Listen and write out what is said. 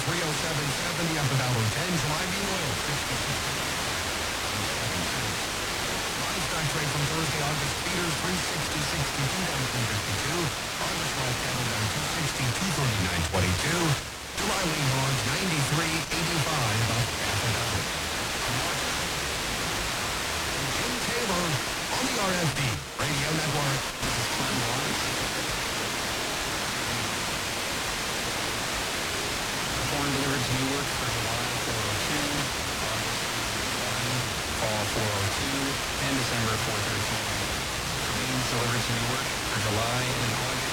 307.70 up to $1.10. July bean oil, 66. Livestock trade from Thursday, August feeders, 360.62 down 352. August live cattle down 260, 239.22. July lean hogs, 93.85, up half a dollar. Jim Taylor on the RFD Radio Network. Corn delivered to Newark for July 402, August 401, fall 402, and December 413. Beans delivered to Newark for July and August